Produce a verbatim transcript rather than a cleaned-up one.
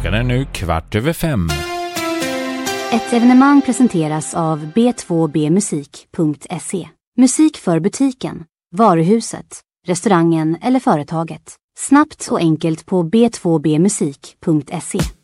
Klockan är nu kvart över fem. Ett evenemang presenteras av b två b musik punkt se. Musik för butiken, varuhuset, restaurangen eller företaget. Snabbt och enkelt på b två b musik punkt se.